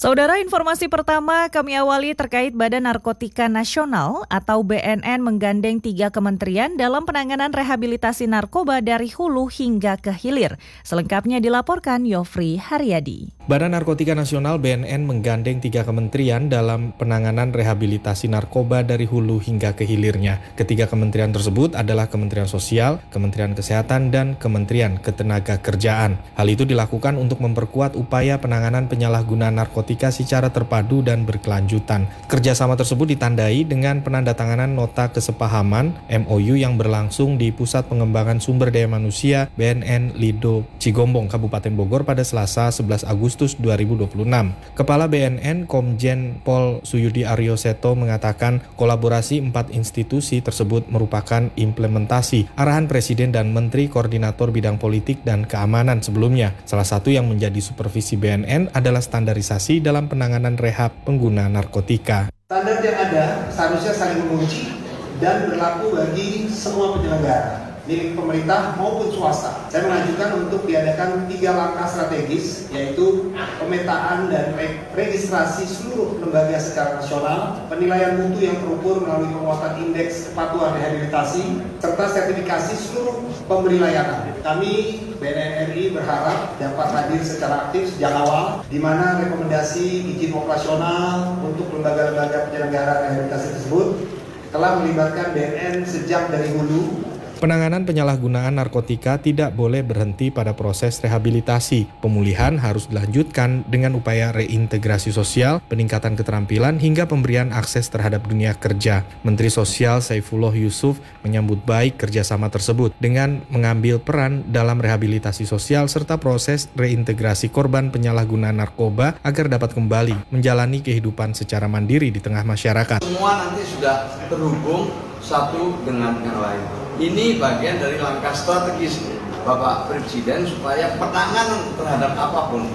Saudara, informasi pertama kami awali terkait Badan Narkotika Nasional atau BNN menggandeng 3 kementerian dalam penanganan rehabilitasi narkoba dari hulu hingga ke hilir. Selengkapnya dilaporkan Yofri Haryadi. Badan Narkotika Nasional BNN menggandeng 3 kementerian dalam penanganan rehabilitasi narkoba dari hulu hingga ke hilirnya. Ketiga kementerian tersebut adalah Kementerian Sosial, Kementerian Kesehatan, dan Kementerian Ketenagakerjaan. Hal itu dilakukan untuk memperkuat upaya penanganan penyalahgunaan narkotika secara terpadu dan berkelanjutan. Kerjasama tersebut ditandai dengan penandatanganan nota kesepahaman MOU yang berlangsung di Pusat Pengembangan Sumber Daya Manusia BNN Lido Cigombong, Kabupaten Bogor pada Selasa 11 Agustus 2026. Kepala BNN Komjen Pol Suyudi Aryo Seto mengatakan kolaborasi 4 institusi tersebut merupakan implementasi arahan Presiden dan Menteri Koordinator Bidang Politik dan Keamanan sebelumnya. Salah satu yang menjadi supervisi BNN adalah standarisasi dalam penanganan rehab pengguna narkotika. Standar yang ada seharusnya saling mengunci dan berlaku bagi semua penyelenggara, milik pemerintah maupun swasta. Saya mengajukan untuk diadakan 3 langkah strategis, yaitu pemetaan dan registrasi seluruh lembaga secara nasional, penilaian mutu yang terukur melalui penguatan indeks kepatuhan rehabilitasi, serta sertifikasi seluruh pemberi layanan. Kami BNN RI berharap dapat hadir secara aktif sejak awal, di mana rekomendasi izin operasional untuk lembaga-lembaga penyelenggara rehabilitasi tersebut telah melibatkan BNN sejak dari hulu. Penanganan penyalahgunaan narkotika tidak boleh berhenti pada proses rehabilitasi. Pemulihan harus dilanjutkan dengan upaya reintegrasi sosial, peningkatan keterampilan, hingga pemberian akses terhadap dunia kerja. Menteri Sosial Saifullah Yusuf menyambut baik kerjasama tersebut dengan mengambil peran dalam rehabilitasi sosial serta proses reintegrasi korban penyalahgunaan narkoba agar dapat kembali menjalani kehidupan secara mandiri di tengah masyarakat. Semua nanti sudah terhubung satu dengan yang lain. Ini bagian dari langkah strategis Bapak Presiden supaya penanganan terhadap apapun,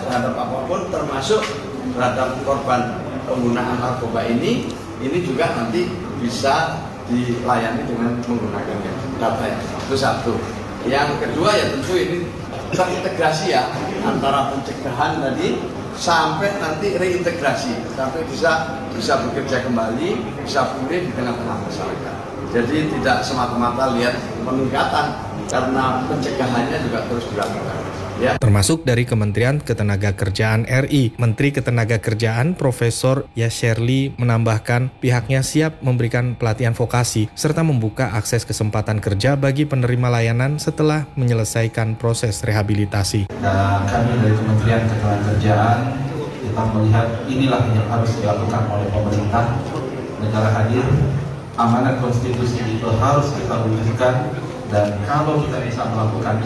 termasuk terhadap korban penggunaan narkoba ini juga nanti bisa dilayani dengan menggunakan data yang itu satu. Yang kedua ya tentu ini terintegrasi ya antara pencegahan tadi sampai nanti reintegrasi, sampai bisa bekerja kembali, bisa pulih di tengah-tengah masyarakat. Jadi tidak semata-mata lihat peningkatan, karena pencegahannya juga terus dilakukan. Ya. Termasuk dari Kementerian Ketenagakerjaan RI. Menteri Ketenagakerjaan Profesor Yasherli menambahkan pihaknya siap memberikan pelatihan vokasi serta membuka akses kesempatan kerja bagi penerima layanan setelah menyelesaikan proses rehabilitasi. Dan kami dari Kementerian Ketenagakerjaan kita melihat inilah yang harus dilakukan oleh pemerintah. Negara hadir, amanat konstitusi itu harus kita wujudkan, dan kalau kita bisa melakukan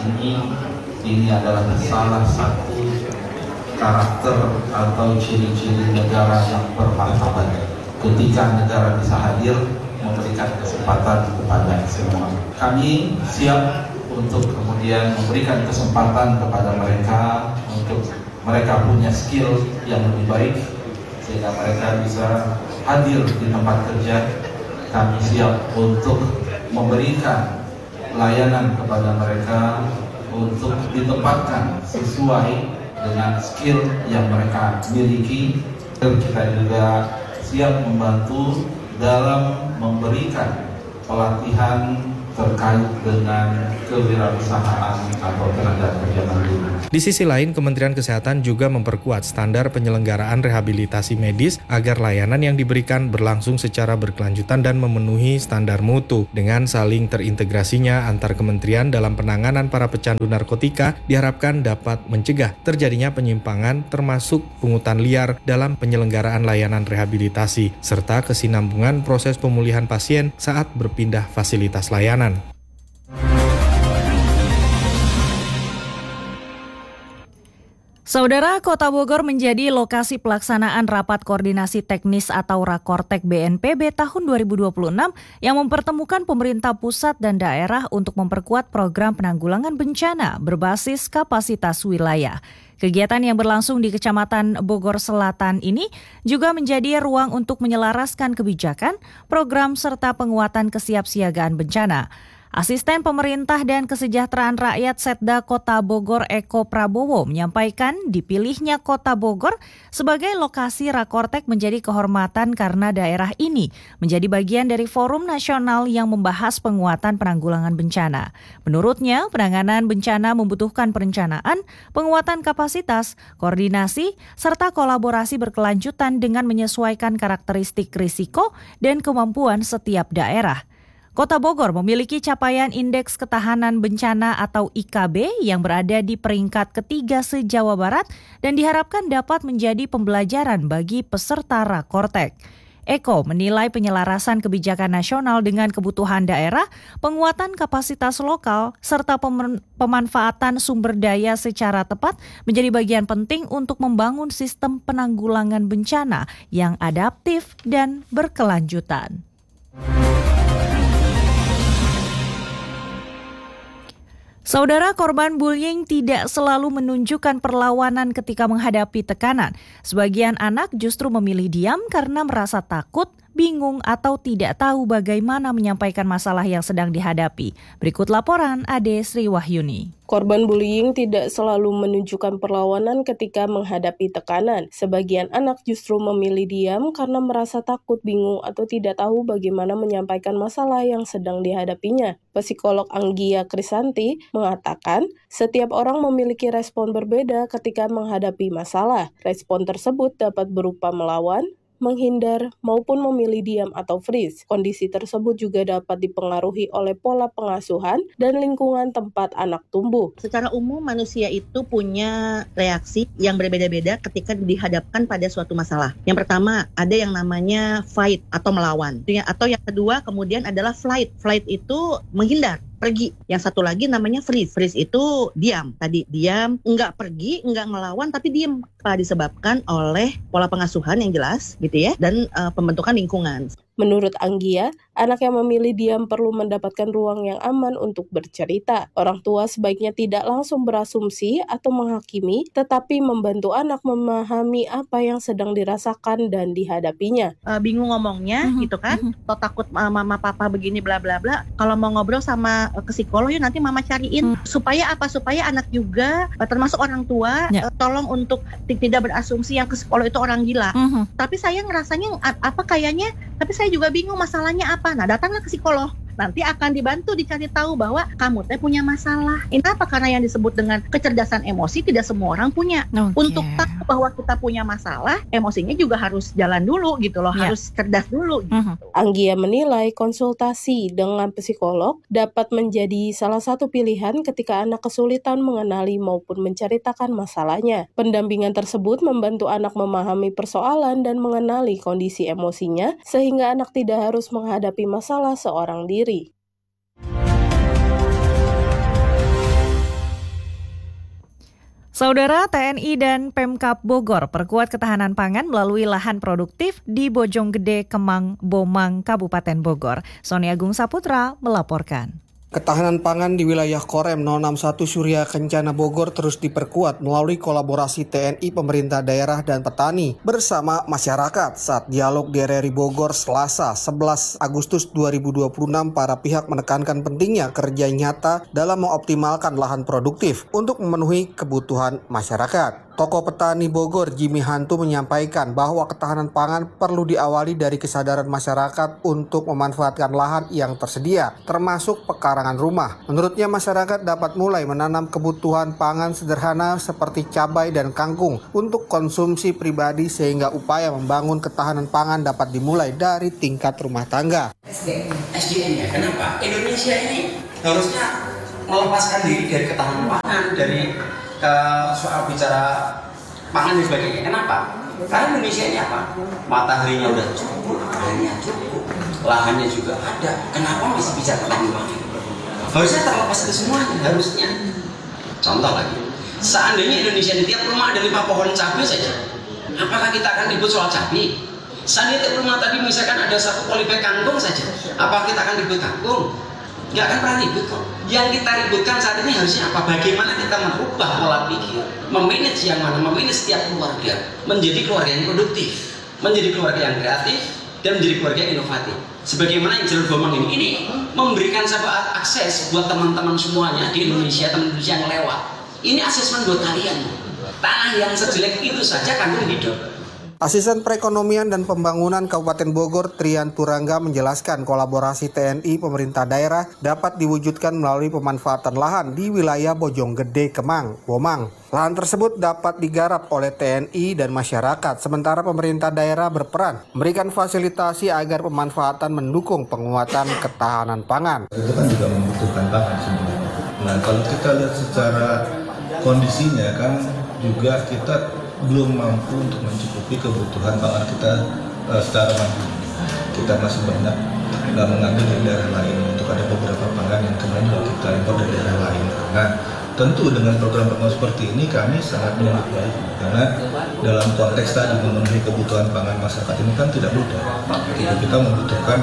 ini adalah salah satu karakter atau ciri-ciri negara yang bermartabat. Ketika negara bisa hadir memberikan kesempatan kepada semua, kami siap untuk kemudian memberikan kesempatan kepada mereka untuk mereka punya skill yang lebih baik sehingga mereka bisa hadir di tempat kerja. Kami siap untuk memberikan layanan kepada mereka untuk ditempatkan sesuai dengan skill yang mereka miliki. Kita juga siap membantu dalam memberikan pelatihan terkait dengan kewirausahaan atau tenaga kerja mandiri. Di sisi lain, Kementerian Kesehatan juga memperkuat standar penyelenggaraan rehabilitasi medis agar layanan yang diberikan berlangsung secara berkelanjutan dan memenuhi standar mutu. Dengan saling terintegrasinya antar kementerian dalam penanganan para pecandu narkotika, diharapkan dapat mencegah terjadinya penyimpangan termasuk pungutan liar dalam penyelenggaraan layanan rehabilitasi, serta kesinambungan proses pemulihan pasien saat berpindah fasilitas layanan. Saudara, Kota Bogor menjadi lokasi pelaksanaan Rapat Koordinasi Teknis atau Rakortek BNPB tahun 2026 yang mempertemukan pemerintah pusat dan daerah untuk memperkuat program penanggulangan bencana berbasis kapasitas wilayah. Kegiatan yang berlangsung di Kecamatan Bogor Selatan ini juga menjadi ruang untuk menyelaraskan kebijakan, program serta penguatan kesiapsiagaan bencana. Asisten Pemerintah dan Kesejahteraan Rakyat Setda Kota Bogor Eko Prabowo menyampaikan dipilihnya Kota Bogor sebagai lokasi Rakortek menjadi kehormatan karena daerah ini menjadi bagian dari forum nasional yang membahas penguatan penanggulangan bencana. Menurutnya, penanganan bencana membutuhkan perencanaan, penguatan kapasitas, koordinasi, serta kolaborasi berkelanjutan dengan menyesuaikan karakteristik risiko dan kemampuan setiap daerah. Kota Bogor memiliki capaian Indeks Ketahanan Bencana atau IKB yang berada di peringkat ketiga se-Jawa Barat dan diharapkan dapat menjadi pembelajaran bagi peserta Rakortek. Eko menilai penyelarasan kebijakan nasional dengan kebutuhan daerah, penguatan kapasitas lokal, serta pemanfaatan sumber daya secara tepat menjadi bagian penting untuk membangun sistem penanggulangan bencana yang adaptif dan berkelanjutan. Saudara, korban bullying tidak selalu menunjukkan perlawanan ketika menghadapi tekanan. Sebagian anak justru memilih diam karena merasa takut, bingung, atau tidak tahu bagaimana menyampaikan masalah yang sedang dihadapi. Berikut laporan Ade Sri Wahyuni. Korban bullying tidak selalu menunjukkan perlawanan ketika menghadapi tekanan. Sebagian anak justru memilih diam karena merasa takut, bingung, atau tidak tahu bagaimana menyampaikan masalah yang sedang dihadapinya. Psikolog Anggia Krisanti mengatakan, setiap orang memiliki respon berbeda ketika menghadapi masalah. Respon tersebut dapat berupa melawan, menghindar, maupun memilih diam atau freeze. Kondisi tersebut juga dapat dipengaruhi oleh pola pengasuhan dan lingkungan tempat anak tumbuh. Secara umum manusia itu punya reaksi yang berbeda-beda ketika dihadapkan pada suatu masalah. Yang pertama ada yang namanya fight atau melawan. Atau yang kedua kemudian adalah flight. Flight itu menghindar, pergi. Yang satu lagi namanya freeze. Freeze itu diam. Tadi diam, enggak pergi, enggak ngelawan, tapi diam. Disebabkan oleh pola pengasuhan yang jelas gitu ya, dan pembentukan lingkungan. Menurut Anggia, anak yang memilih diam perlu mendapatkan ruang yang aman untuk bercerita. Orang tua sebaiknya tidak langsung berasumsi atau menghakimi, tetapi membantu anak memahami apa yang sedang dirasakan dan dihadapinya. Bingung ngomongnya gitu kan, atau takut mama papa begini bla bla bla. Kalau mau ngobrol sama ke psikolog, nanti mama cariin. Supaya apa? Supaya anak juga, termasuk orang tua, tolong untuk tidak berasumsi yang ke psikolog itu orang gila. Tapi saya ngerasanya kayaknya, tapi saya juga bingung masalahnya apa. Nah, datanglah ke psikolog. Nanti akan dibantu dicari tahu bahwa kamu punya masalah. Ini apa? Karena yang disebut dengan kecerdasan emosi tidak semua orang punya. Untuk tahu bahwa kita punya masalah, emosinya juga harus jalan dulu gitu loh, harus cerdas dulu gitu. Anggia menilai konsultasi dengan psikolog dapat menjadi salah satu pilihan ketika anak kesulitan mengenali maupun menceritakan masalahnya. Pendampingan tersebut membantu anak memahami persoalan dan mengenali kondisi emosinya sehingga anak tidak harus menghadapi masalah seorang diri. Saudara, TNI dan Pemkab Bogor perkuat ketahanan pangan melalui lahan produktif di Bojonggede, Kemang, Bomang, Kabupaten Bogor. Sony Agung Saputra melaporkan. Ketahanan pangan di wilayah Korem 061 Surya Kencana Bogor terus diperkuat melalui kolaborasi TNI, pemerintah daerah, dan petani bersama masyarakat. Saat dialog di RRI Bogor Selasa 11 Agustus 2026, para pihak menekankan pentingnya kerja nyata dalam mengoptimalkan lahan produktif untuk memenuhi kebutuhan masyarakat. Tokoh petani Bogor Jimmy Hantu menyampaikan bahwa ketahanan pangan perlu diawali dari kesadaran masyarakat untuk memanfaatkan lahan yang tersedia, termasuk pekarangan rumah. Menurutnya masyarakat dapat mulai menanam kebutuhan pangan sederhana seperti cabai dan kangkung untuk konsumsi pribadi sehingga upaya membangun ketahanan pangan dapat dimulai dari tingkat rumah tangga. SDM-nya, kenapa? Indonesia ini harusnya melepaskan diri dari ketahanan pangan, dari soal bicara pangan dan sebagainya. Kenapa? Karena Indonesia ini apa? Mataharinya udah cukup, airnya cukup, lahannya juga ada. Kenapa masih bicara pangan? Harusnya terlepas ke semuanya, harusnya. Contoh lagi, seandainya Indonesia di tiap rumah ada 5 pohon cabai saja, apakah kita akan ribut soal cabai? Seandainya tiap rumah tadi misalkan ada 1 polybag kangkung saja, apakah kita akan ribut kangkung? Nggak akan pernah ribut kok. Yang kita ributkan saat ini harusnya apa? Bagaimana kita merubah pola pikir, memanage yang mana, memanage setiap keluarga menjadi keluarga yang produktif, menjadi keluarga yang kreatif, dan menjadi keluarga yang inovatif. Sebagaimana yang jalur Bomang ini memberikan sebuah akses buat teman-teman semuanya di Indonesia, teman Indonesia yang lewat. Ini asesmen buat kalian. Tanah yang sejelek itu saja kandung hidup. Asisten Perekonomian dan Pembangunan Kabupaten Bogor, Trian Turangga, menjelaskan kolaborasi TNI pemerintah daerah dapat diwujudkan melalui pemanfaatan lahan di wilayah Bojonggede, Kemang, Bomang. Lahan tersebut dapat digarap oleh TNI dan masyarakat, sementara pemerintah daerah berperan memberikan fasilitasi agar pemanfaatan mendukung penguatan ketahanan pangan. Itu kan juga membutuhkan pangan sebenarnya. Nah, kalau kita lihat secara kondisinya kan juga kita belum mampu untuk mencukupi kebutuhan pangan kita secara mandiri. Kita masih banyak mengambil dari daerah lain untuk ada beberapa pangan yang kemudian juga kita impor dari daerah lain. Nah, tentu dengan program-program seperti ini kami sangat menyambut baik karena dalam konteks tadi memenuhi kebutuhan pangan masyarakat ini kan tidak mudah. Jadi kita membutuhkan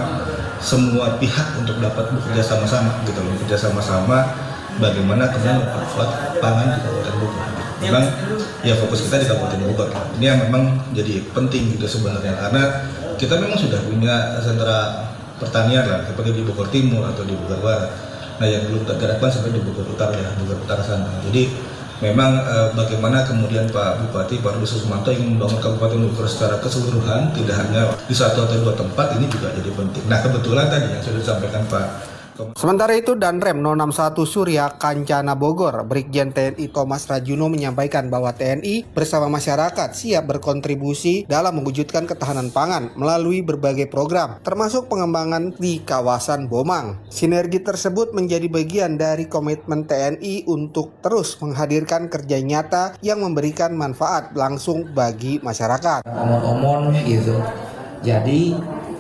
semua pihak untuk dapat bekerja sama-sama, gitu loh, bekerja sama-sama bagaimana kemudian memperkuat pangan di Kabupaten Bogor. Memang ya fokus kita di Kabupaten Bogor. Ini yang memang jadi penting gitu sebenarnya karena kita memang sudah punya sentra pertanian lah seperti di Bogor Timur atau di Bogor Barat. Nah yang belum tergerakkan sampai di Bogor Utara ya, Bogor Utara sana. Jadi memang bagaimana kemudian Pak Bupati, Pak Rudi Susmanto ingin membangun Kabupaten Bogor secara keseluruhan, tidak hanya di satu atau dua tempat, ini juga jadi penting. Nah kebetulan tadi yang sudah disampaikan Pak. Sementara itu, Danrem 061 Surya Kencana Bogor, Brigjen TNI Thomas Rajuno menyampaikan bahwa TNI bersama masyarakat siap berkontribusi dalam mewujudkan ketahanan pangan melalui berbagai program, termasuk pengembangan di kawasan Bomang. Sinergi tersebut menjadi bagian dari komitmen TNI untuk terus menghadirkan kerja nyata yang memberikan manfaat langsung bagi masyarakat. Omon-omon gitu. Jadi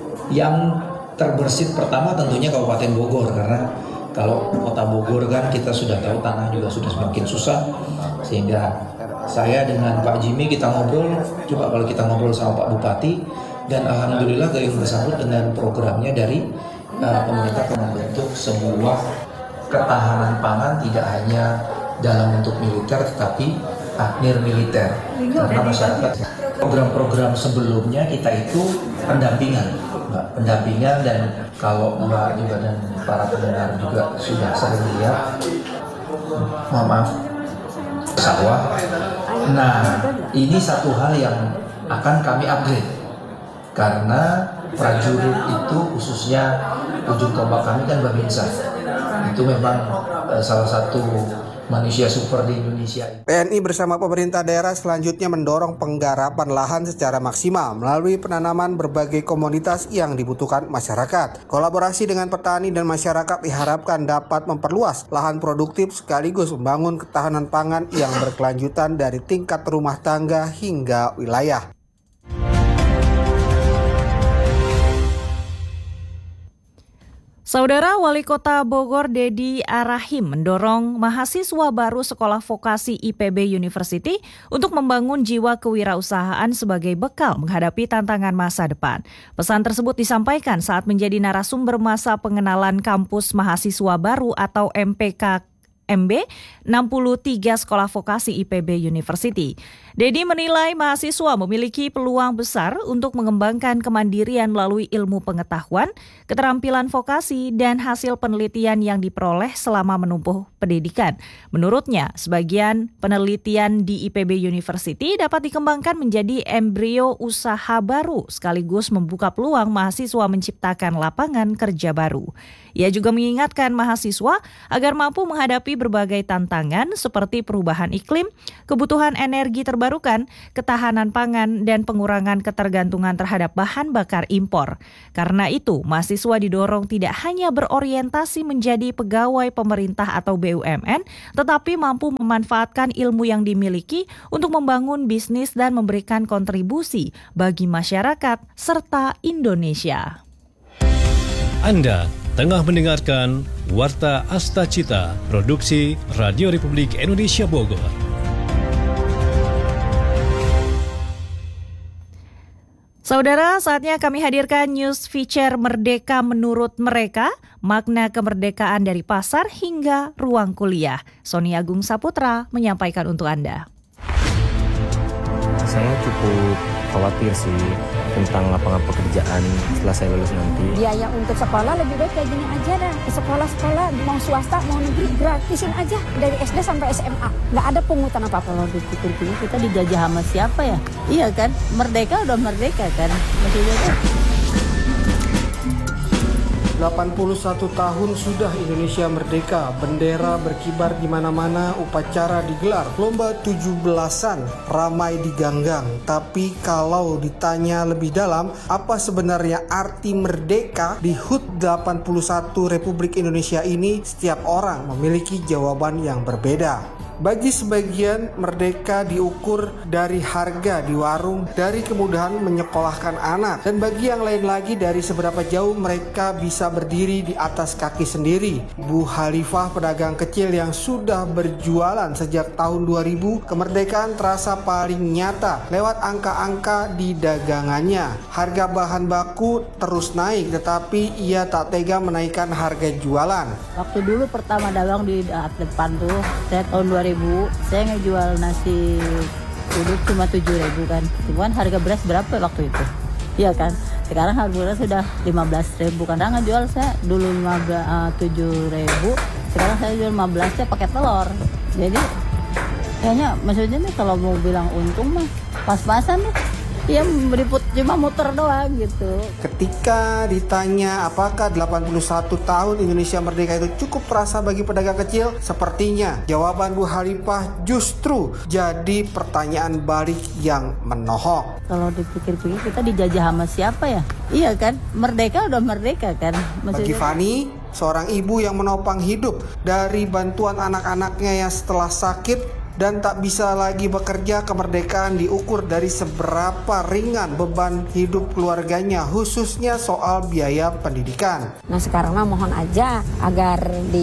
yang terbersit pertama tentunya Kabupaten Bogor, karena kalau Kota Bogor kan kita sudah tahu tanah juga sudah semakin susah, sehingga saya dengan Pak Jimmy kita ngobrol, coba kalau kita ngobrol sama Pak Bupati, dan alhamdulillah gayung bersambut dengan programnya dari pemerintah membentuk sebuah ketahanan pangan tidak hanya dalam bentuk militer tetapi nir militer, karena masyarakat program-program sebelumnya kita itu pendampingan dan kalau Mbak juga dan para pendengar juga sudah sering lihat, sawah. Nah, ini satu hal yang akan kami upgrade karena prajurit itu khususnya ujung tombak kami kan Babinsa. Itu memang salah satu manusia super di Indonesia. TNI bersama pemerintah daerah selanjutnya mendorong penggarapan lahan secara maksimal melalui penanaman berbagai komoditas yang dibutuhkan masyarakat. Kolaborasi dengan petani dan masyarakat diharapkan dapat memperluas lahan produktif sekaligus membangun ketahanan pangan yang berkelanjutan dari tingkat rumah tangga hingga wilayah. Saudara Wali Kota Bogor Dedi Arahim mendorong mahasiswa baru Sekolah Vokasi IPB University untuk membangun jiwa kewirausahaan sebagai bekal menghadapi tantangan masa depan. Pesan tersebut disampaikan saat menjadi narasumber masa pengenalan kampus mahasiswa baru atau MPKMB 63 Sekolah Vokasi IPB University. Dedi menilai mahasiswa memiliki peluang besar untuk mengembangkan kemandirian melalui ilmu pengetahuan, keterampilan vokasi, dan hasil penelitian yang diperoleh selama menempuh pendidikan. Menurutnya, sebagian penelitian di IPB University dapat dikembangkan menjadi embrio usaha baru, sekaligus membuka peluang mahasiswa menciptakan lapangan kerja baru. Ia juga mengingatkan mahasiswa agar mampu menghadapi berbagai tantangan seperti perubahan iklim, kebutuhan energi terbarukan, ketahanan pangan, dan pengurangan ketergantungan terhadap bahan bakar impor. Karena itu, mahasiswa didorong tidak hanya berorientasi menjadi pegawai pemerintah atau BUMN, tetapi mampu memanfaatkan ilmu yang dimiliki untuk membangun bisnis dan memberikan kontribusi bagi masyarakat serta Indonesia. Anda tengah mendengarkan Warta Asta Cita, produksi Radio Republik Indonesia Bogor. Saudara, saatnya kami hadirkan news feature Merdeka Menurut Mereka, makna kemerdekaan dari pasar hingga ruang kuliah. Sony Agung Saputra menyampaikan untuk Anda. Saya cukup khawatir sih tentang lapangan pekerjaan setelah saya lulus nanti. Biaya untuk sekolah lebih baik kayak gini aja dah. Sekolah-sekolah mau swasta mau negeri gratisin aja dari SD sampai SMA. Nggak ada pungutan apa-apa. Kalau dipikir-pikir kita dijajah sama siapa ya? Iya kan? Merdeka udah merdeka kan? Maksudnya kan? 81 tahun sudah Indonesia merdeka, bendera berkibar di mana-mana, upacara digelar, lomba 17-an ramai diganggang. Tapi kalau ditanya lebih dalam, apa sebenarnya arti merdeka di HUT 81 Republik Indonesia ini, setiap orang memiliki jawaban yang berbeda. Bagi sebagian, merdeka diukur dari harga di warung, dari kemudahan menyekolahkan anak, dan bagi yang lain lagi dari seberapa jauh mereka bisa berdiri di atas kaki sendiri. Bu Khalifah, pedagang kecil yang sudah berjualan sejak tahun 2000, kemerdekaan terasa paling nyata lewat angka-angka di dagangannya. Harga bahan baku terus naik, tetapi ia tak tega menaikkan harga jualan. Waktu dulu pertama dagang di depan tuh, saya tahun 2000, saya ngejual nasi uduk cuma 7.000 kan. Cuman harga beras berapa waktu itu? Iya kan? Sekarang harga beras sudah 15.000 kan. Karena ngejual saya dulu 7.000, sekarang saya jual 15 pakai telur. Jadi kayaknya maksudnya nih kalau mau bilang untung mah pas-pasan nih. Iya, cuma muter doang gitu. Ketika ditanya apakah 81 tahun Indonesia merdeka itu cukup terasa bagi pedagang kecil, sepertinya jawaban Bu Khalifah justru jadi pertanyaan balik yang menohok. Kalau dipikir-pikir kita dijajah sama siapa ya? Iya kan? Merdeka udah merdeka kan? Bagi Fani, seorang ibu yang menopang hidup dari bantuan anak-anaknya yang setelah sakit dan tak bisa lagi bekerja, kemerdekaan diukur dari seberapa ringan beban hidup keluarganya, khususnya soal biaya pendidikan. Nah sekarang mah mohon aja agar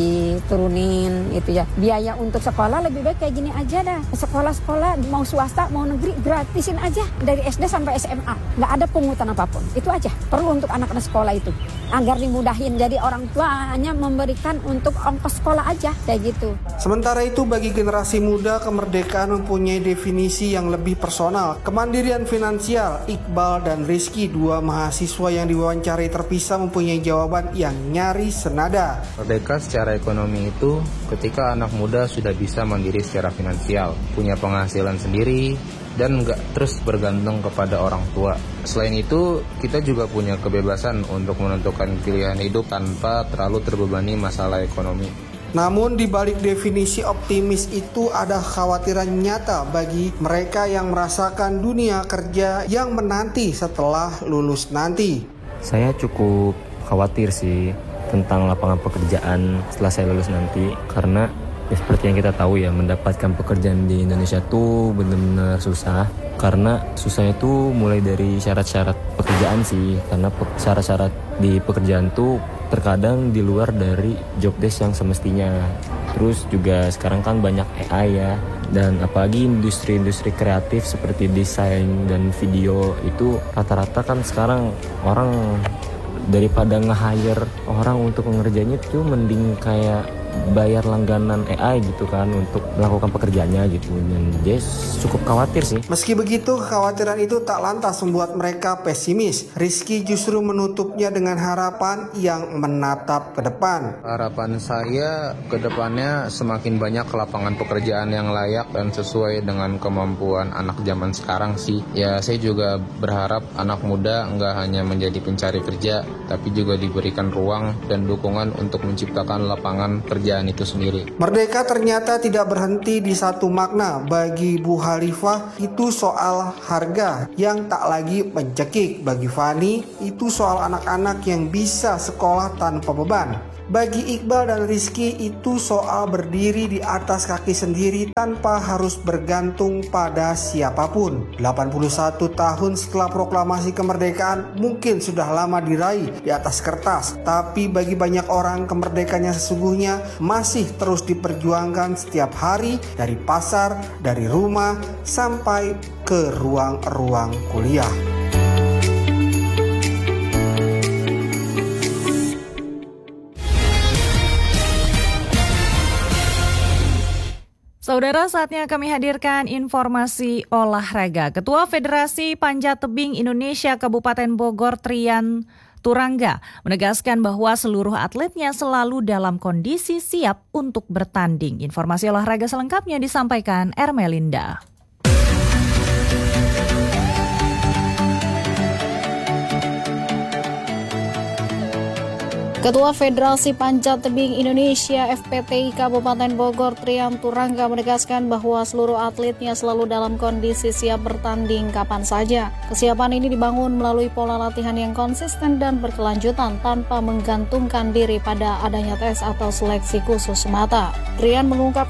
diturunin itu ya. Biaya untuk sekolah lebih baik kayak gini aja dah. Sekolah-sekolah mau swasta mau negeri gratisin aja dari SD sampai SMA. Nggak ada pungutan apapun. Itu aja perlu untuk anak-anak sekolah itu. Agar dimudahin, jadi orang tua hanya memberikan untuk ongkos sekolah aja kayak gitu. Sementara itu bagi generasi muda, kemerdekaan mempunyai definisi yang lebih personal. Kemandirian finansial, Iqbal dan Rizky, dua mahasiswa yang diwawancarai terpisah, mempunyai jawaban yang nyaris senada. Merdeka secara ekonomi itu ketika anak muda sudah bisa mandiri secara finansial, punya penghasilan sendiri, dan nggak terus bergantung kepada orang tua. Selain itu, kita juga punya kebebasan untuk menentukan pilihan hidup tanpa terlalu terbebani masalah ekonomi. Namun di balik definisi optimis itu ada kekhawatiran nyata bagi mereka yang merasakan dunia kerja yang menanti setelah lulus nanti. Saya cukup khawatir sih tentang lapangan pekerjaan setelah saya lulus nanti, karena ya seperti yang kita tahu ya, mendapatkan pekerjaan di Indonesia tuh benar-benar susah. Karena susahnya tuh mulai dari syarat-syarat pekerjaan sih, karena syarat-syarat di pekerjaan tuh terkadang di luar dari job desk yang semestinya. Terus juga sekarang kan banyak AI ya, dan apalagi industri-industri kreatif seperti desain dan video itu rata-rata kan sekarang orang daripada nge-hire orang untuk mengerjanya tuh mending kayak bayar langganan AI gitu kan untuk melakukan pekerjaannya gitu. Dan dia cukup khawatir sih. Meski begitu, kekhawatiran itu tak lantas membuat mereka pesimis. Rizky justru menutupnya dengan harapan yang menatap ke depan. Harapan saya ke depannya semakin banyak lapangan pekerjaan yang layak dan sesuai dengan kemampuan anak zaman sekarang sih. Ya, saya juga berharap anak muda nggak hanya menjadi pencari kerja, tapi juga diberikan ruang dan dukungan untuk menciptakan lapangan kerjaan itu sendiri. Merdeka ternyata tidak berhenti di satu makna. Bagi Bu Khalifah itu soal harga yang tak lagi mencekik. Bagi Fani itu soal anak-anak yang bisa sekolah tanpa beban. Bagi Iqbal dan Rizky itu soal berdiri di atas kaki sendiri tanpa harus bergantung pada siapapun. 81 tahun setelah proklamasi kemerdekaan mungkin sudah lama diraih di atas kertas, tapi bagi banyak orang kemerdekaan yang sesungguhnya masih terus diperjuangkan setiap hari, dari pasar, dari rumah, sampai ke ruang-ruang kuliah. Saudara, saatnya kami hadirkan informasi olahraga. Ketua Federasi Panjat Tebing Indonesia Kabupaten Bogor Trian Turangga menegaskan bahwa seluruh atletnya selalu dalam kondisi siap untuk bertanding. Informasi olahraga selengkapnya disampaikan Ermelinda. Ketua Federasi Panjat Tebing Indonesia FPTI Kabupaten Bogor Trian Turangga menegaskan bahwa seluruh atletnya selalu dalam kondisi siap bertanding kapan saja. Kesiapan ini dibangun melalui pola latihan yang konsisten dan berkelanjutan tanpa menggantungkan diri pada adanya tes atau seleksi khusus semata. Trian mengungkap